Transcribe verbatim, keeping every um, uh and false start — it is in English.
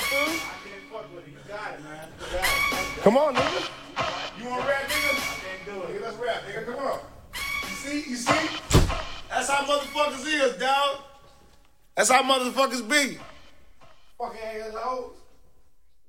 fuck with it. You got it, man. You got it. Come on, nigga. You want to rap, nigga? I can't do it. Nigga, let's rap, nigga. Come on. You see? You see? That's how motherfuckers is, dog. That's how motherfuckers be. Fucking ass hoes.